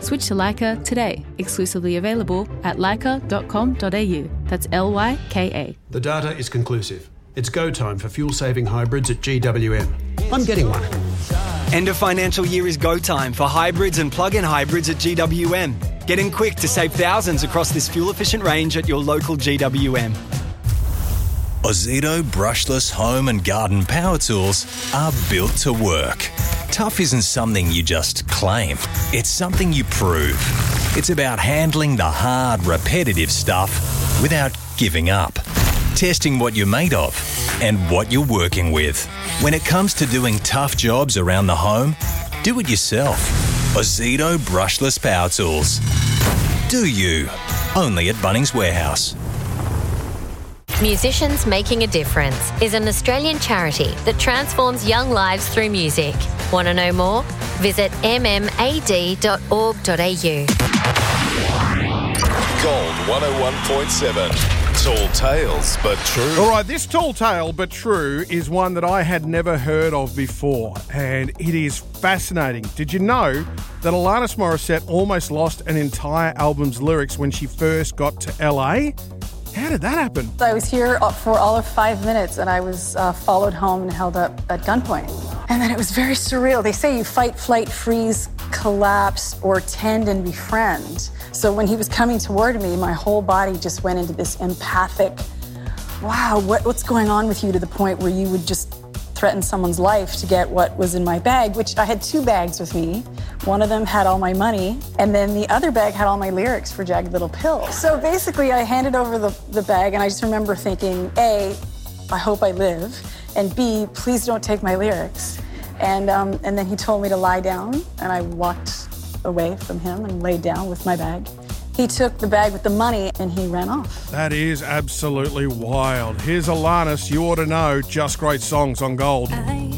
Switch to Leica today. Exclusively available at leica.com.au. That's LYKA. The data is conclusive. It's go time for fuel-saving hybrids at GWM. I'm getting one. End of financial year is go time for hybrids and plug-in hybrids at GWM. Get in quick to save thousands across this fuel-efficient range at your local GWM. Ozito brushless home and garden power tools are built to work. Tough isn't something you just claim. It's something you prove. It's about handling the hard, repetitive stuff without giving up. Testing what you're made of and what you're working with. When it comes to doing tough jobs around the home, do it yourself. Ozito brushless power tools. Do you? Only at Bunnings Warehouse. Musicians Making a Difference is an Australian charity that transforms young lives through music. Want to know more? Visit mmad.org.au. Gold 101.7. Tall tales, but true. All right, this tall tale, but true, is one that I had never heard of before, and it is fascinating. Did you know that Alanis Morissette almost lost an entire album's lyrics when she first got to LA? How did that happen? I was here for all of 5 minutes, and I was followed home and held up at gunpoint. And then it was very surreal. They say you fight, flight, freeze, collapse, or tend and befriend. So when he was coming toward me, my whole body just went into this empathic, wow, what's going on with you, to the point where you would just threaten someone's life to get what was in my bag, which I had 2 bags with me. One of them had all my money, and then the other bag had all my lyrics for Jagged Little Pill. So basically, I handed over the bag, and I just remember thinking, A, I hope I live, and B, please don't take my lyrics. And then he told me to lie down, and I walked away from him and laid down with my bag. He took the bag with the money and he ran off. That is absolutely wild. Here's Alanis, You Ought to Know, Just Great Songs on Gold.